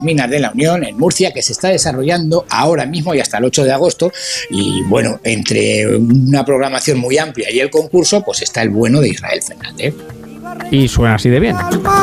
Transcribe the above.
Minas de la Unión, en Murcia, que se está desarrollando ahora mismo y hasta el 8 de agosto. Y bueno, entre una programación muy amplia y el concurso, pues está el bueno de Israel Fernández. Y suena así de bien.